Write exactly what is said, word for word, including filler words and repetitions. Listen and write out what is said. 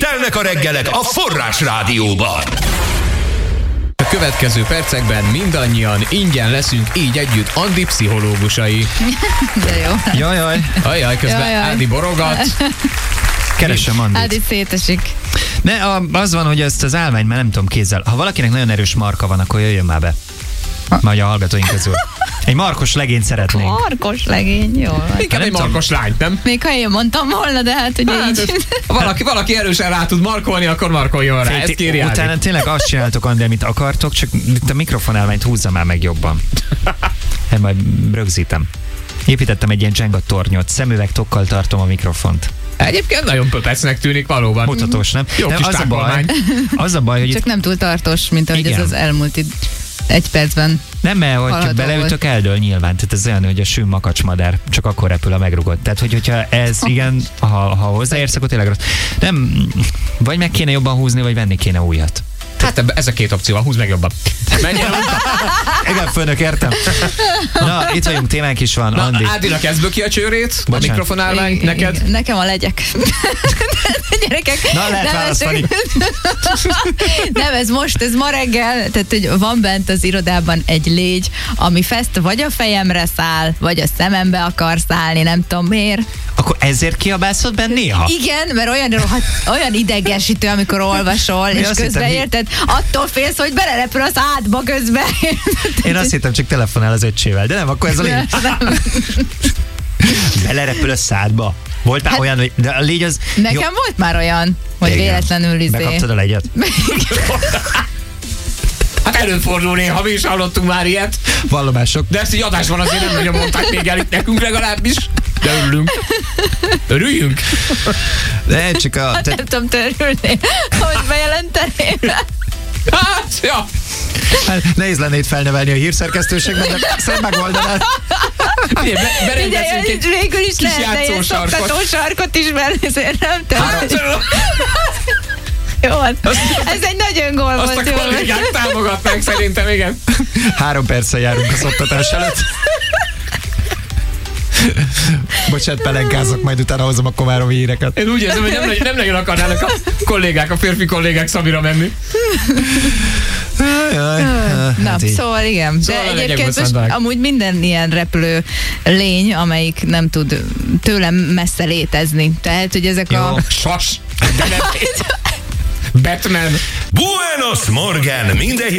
telnek a reggelek a Forrás Rádióban. A következő percekben mindannyian ingyen leszünk így együtt Andi pszichológusai. De jó. Jaj, jaj. Ajaj, közben Jaj, jaj. Ádi borogat. Keresem Andit. Ádi szétesik. Ne, a, az van, hogy ezt az állványt már nem tudom kézzel. Ha valakinek nagyon erős marka van, akkor jöjjön már be. Majd a hallgatóink közül. Egy markos legényt szeretnénk. Markos legény, jó. Inkább egy markos lány, nem? Még ha én mondtam volna, de hát ugye Hát, így. ez- ha valaki, valaki erősen rá tud markolni, akkor markoljon rá. Ezt kéri Ádi. Utána tényleg azt csináltok, Andi, amit akartok, csak itt a mikrofonálványt húzza már meg jobban. Hát majd rögzítem. Építettem egy ilyen Jenga tornyot, szemüveg tokkal tartom a mikrofont. Egyébként nagyon pöpecnek tűnik valóban. Mutatós, nem? Jó Nem, kis az, a baj, tápolmány. az a baj, hogy Csak itt nem túl tartós, mint ahogy Igen. ez az elmúlt id- egy percben. nem, mert hogy csak hallható beleütök, eldől nyilván. Tehát ez olyan, hogy a sűn makacsmadár csak akkor repül, a megrugott. Tehát, hogy, hogyha ez igen, ha, ha hozzáérsz, akkor tényleg rossz. Nem, vagy meg kéne jobban húzni, vagy venni kéne újat. Hát ebbe, ez a két opció van, húzd meg jobban. Menjen a munka. Igen, főnök, értem. Na, itt vagyunk, témánk is van, Na, Andi. Ádinak kezdből ki a csőrét, a Bocsánat. mikrofonálvány, Igen, neked. igen. Nekem a legyek. Gyerekek. Na, lehet nem, ez választani. csak- nem, ez most, ez ma reggel, tehát hogy van bent az irodában egy légy, ami feszt vagy a fejemre száll, vagy a szemembe akar szállni, nem tudom miért. Akkor ezért kiabászod benne néha? Igen, mert olyan, rohadt, olyan idegesítő, amikor olvasol, és azt közben hittem, érted, attól félsz, hogy belerepül az átba közben. Én azt hittem, csak telefonál az öccsével, de nem, akkor ez a légy. Nem. Belerepül a szádba. Volt már Hát- olyan, hogy de a légy az... Nekem volt már olyan, hogy Igen. véletlenül izé. Bekaptad a legyet? Hát előfordul néha, mi is hallottunk már ilyet. Vallomások. De ezt így adásban azért nem nagyon mondták még el itt nekünk legalábbis. De örülünk. Örüljünk. De csak a... Nem Tehát, tudom törülni, hogy bejelenteném. Hát, ja. hát nehéz lenne itt felnevelni a hírszerkesztőségben, de persze megoldanád. Ugye, be, Ugye, berendezünk egy végül is kis lehetne ilyen játszósarkot. szoktató sarkot is, mert ezért nem tudom. Jó, van. Ez egy nagyon gól Azt volt. a jó. kollégák támogatnák szerintem, igen. Három perccel járunk a szoktatás előtt. Bocsánat, pelenkázok, majd utána hozom a komáromi híreket. Én úgy érzem, hogy nem, nagyon- nem nagyon akarnának a kollégák, a férfi kollégák Szabira menni. Jaj, Na, hát így. szóval igen. De Szóval a legyek egyébként most bosszanták. amúgy minden ilyen repülő lény, amelyik nem tud tőlem messze létezni. Tehát, hogy ezek Jó. a... Sas. De nem. Batman. Buenos Morgan, minden